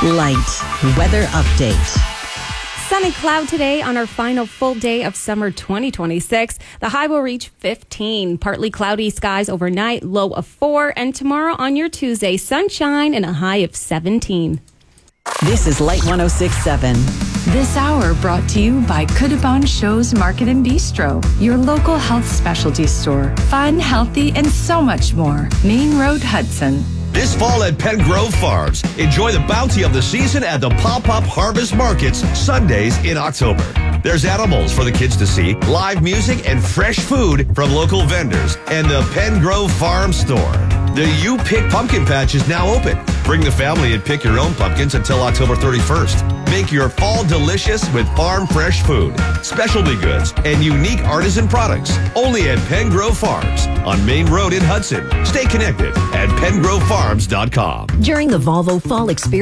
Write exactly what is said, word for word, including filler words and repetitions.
Light weather update. Sun and cloud today on our final full day of summer twenty twenty-six. The high will reach fifteen. Partly cloudy skies overnight, low of four. And tomorrow on your Tuesday, sunshine and a high of seventeen. This is Light one oh six point seven. This hour brought to you by Kudabon Shows Market and Bistro, your local health specialty store. Fun, healthy, and so much more. Main Road, Hudson. This fall at Penn Grove Farms, enjoy the bounty of the season at the Pop-Up Harvest Markets, Sundays in October. There's animals for the kids to see, live music, and fresh food from local vendors, and the Penn Grove Farm Store. The You Pick Pumpkin Patch is now open. Bring the family and pick your own pumpkins until October thirty-first. Make your fall delicious with farm fresh food, specialty goods, and unique artisan products. Only at Penn Grove Farms on Main Road in Hudson. Stay connected at penn grove farms dot com. During the Volvo Fall Experience